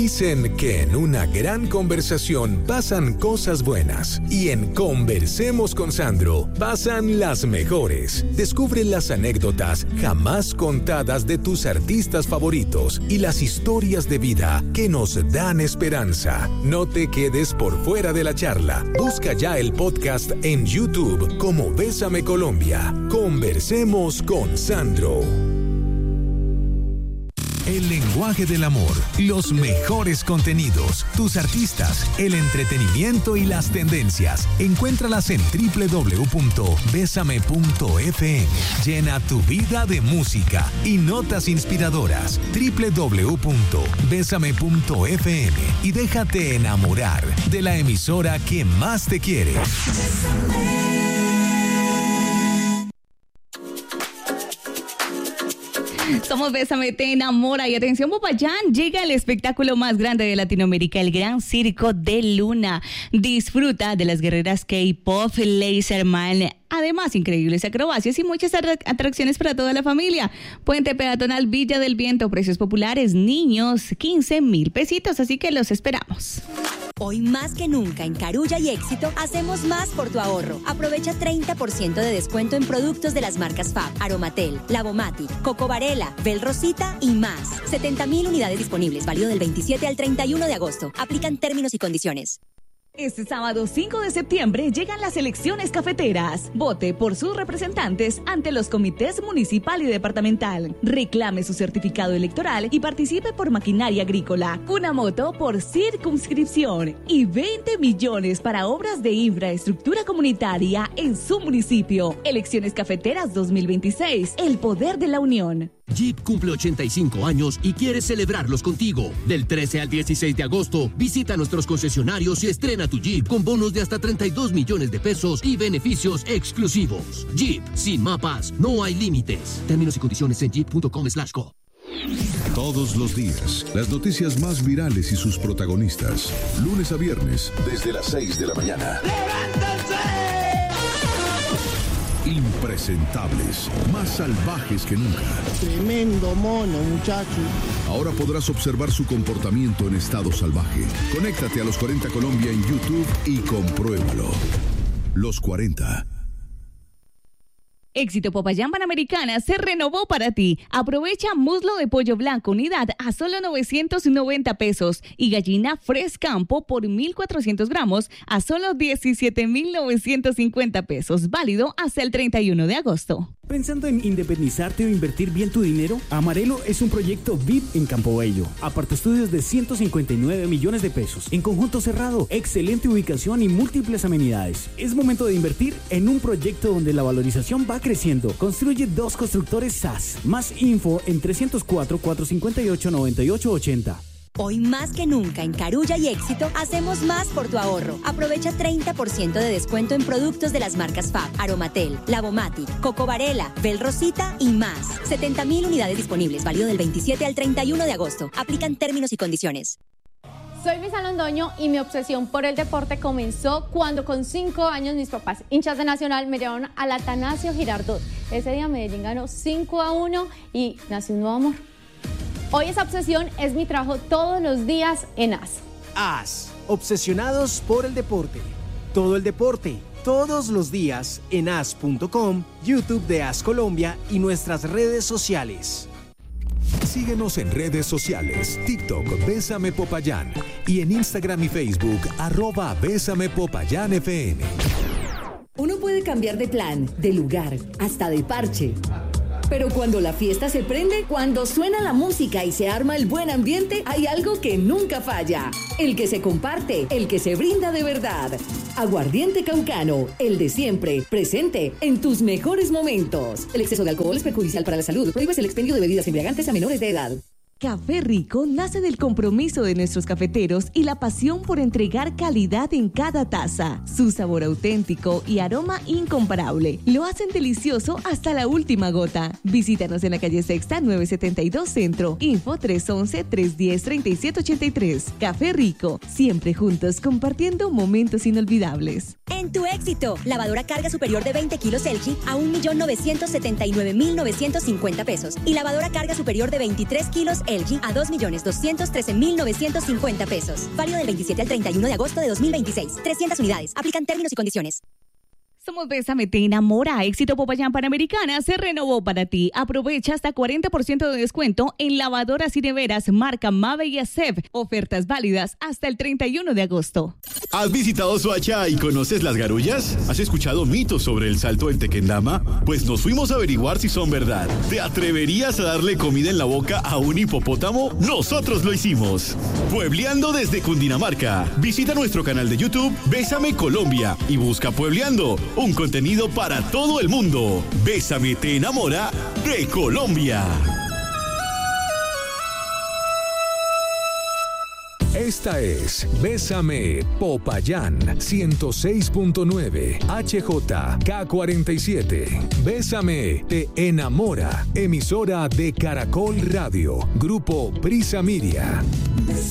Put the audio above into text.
Dicen que en una gran conversación pasan cosas buenas y en Conversemos con Sandro pasan las mejores. Descubre las anécdotas jamás contadas de tus artistas favoritos y las historias de vida que nos dan esperanza. No te quedes por fuera de la charla. Busca ya el podcast en YouTube como Bésame Colombia. Conversemos con Sandro. El lenguaje del amor, los mejores contenidos, tus artistas, el entretenimiento y las tendencias. Encuéntralas en www.besame.fm. Llena tu vida de música y notas inspiradoras. www.besame.fm y déjate enamorar de la emisora que más te quiere. Somos Bésame, te enamora. Y atención, Popayán, llega el espectáculo más grande de Latinoamérica, el Gran Circo de Luna. Disfruta de las guerreras K-Pop, Laserman, además increíbles acrobacias y muchas atracciones para toda la familia. Puente peatonal Villa del Viento, precios populares, niños, 15,000 pesitos, así que los esperamos. Hoy más que nunca en Carulla y Éxito hacemos más por tu ahorro. Aprovecha 30% de descuento en productos de las marcas Fab, Aromatel, Lavomatic, Coco Varela, Bel Rosita y más. 70,000 unidades disponibles, válido del 27 al 31 de agosto. Aplican términos y condiciones. Este sábado 5 de septiembre llegan las elecciones cafeteras. Vote por sus representantes ante los comités municipal y departamental. Reclame su certificado electoral y participe por maquinaria agrícola. Una moto por circunscripción y 20 millones para obras de infraestructura comunitaria en su municipio. Elecciones cafeteras 2026. El poder de la unión. Jeep cumple 85 años y quiere celebrarlos contigo. Del 13 al 16 de agosto, visita nuestros concesionarios y estrena tu Jeep con bonos de hasta 32 millones de pesos y beneficios exclusivos. Jeep, sin mapas, no hay límites. Términos y condiciones en jeep.com/co. Todos los días, las noticias más virales y sus protagonistas. Lunes a viernes, desde las 6 de la mañana. ¡Levántense! Impresentables, más salvajes que nunca. Tremendo mono, muchacho. Ahora podrás observar su comportamiento en estado salvaje. Conéctate a Los 40 Colombia en YouTube y compruébalo. Los 40. Éxito Popayán Panamericana se renovó para ti. Aprovecha muslo de pollo blanco unidad a solo 990 pesos y gallina Fresh Campo por 1,400 gramos a solo 17,950 pesos. Válido hasta el 31 de agosto. ¿Pensando en independizarte o invertir bien tu dinero? Amarelo es un proyecto VIP en Campo Bello. Apartaestudios de 159 millones de pesos. En conjunto cerrado, excelente ubicación y múltiples amenidades. Es momento de invertir en un proyecto donde la valorización va creciendo. Construye 2 constructores SAS. Más info en 304-458-9880. Hoy más que nunca en Carulla y Éxito hacemos más por tu ahorro. Aprovecha 30% de descuento en productos de las marcas Fab, Aromatel, Lavomatic, Coco Varela, Bel Rosita y más. 70,000 unidades disponibles, válido del 27 al 31 de agosto. Aplican términos y condiciones. Soy Luisa Londoño y mi obsesión por el deporte comenzó cuando con 5 años mis papás, hinchas de Nacional, me llevaron al Atanasio Girardot. Ese día Medellín ganó 5-1 y nació un nuevo amor. Hoy esa obsesión es mi trabajo todos los días en AS. AS, obsesionados por el deporte. Todo el deporte, todos los días en as.com, YouTube de AS Colombia y nuestras redes sociales. Síguenos en redes sociales, TikTok, Bésame Popayán y en Instagram y Facebook, @Bésame Popayán FM. Uno puede cambiar de plan, de lugar, hasta de parche. Pero cuando la fiesta se prende, cuando suena la música y se arma el buen ambiente, hay algo que nunca falla. El que se comparte, el que se brinda de verdad. Aguardiente Caucano, el de siempre, presente en tus mejores momentos. El exceso de alcohol es perjudicial para la salud. Prohíbes el expendio de bebidas embriagantes a menores de edad. Café Rico nace del compromiso de nuestros cafeteros y la pasión por entregar calidad en cada taza. Su sabor auténtico y aroma incomparable lo hacen delicioso hasta la última gota. Visítanos en la calle Sexta 972 Centro. Info 311-310-3783. Café Rico, siempre juntos compartiendo momentos inolvidables. En tu éxito, lavadora carga superior de 20 kilos Elgi a 1,979,950 pesos y lavadora carga superior de 23 kilos LG a 2.213.950 pesos. Válido del 27 al 31 de agosto de 2026. 300 unidades. Aplican términos y condiciones. Somos Bésame, te enamora. Éxito Popayán Panamericana se renovó para ti. Aprovecha hasta 40% de descuento en lavadoras y neveras marca Mave y Acep. Ofertas válidas hasta el 31 de agosto. ¿Has visitado Soacha y conoces las garullas? ¿Has escuchado mitos sobre el salto del Tequendama? Pues nos fuimos a averiguar si son verdad. ¿Te atreverías a darle comida en la boca a un hipopótamo? Nosotros lo hicimos. Puebleando desde Cundinamarca. Visita nuestro canal de YouTube Bésame Colombia y busca Puebleando. Un contenido para todo el mundo. Bésame te enamora de Colombia. Esta es Bésame Popayán 106.9 HJK47. Bésame te enamora. Emisora de Caracol Radio. Grupo Prisa Media.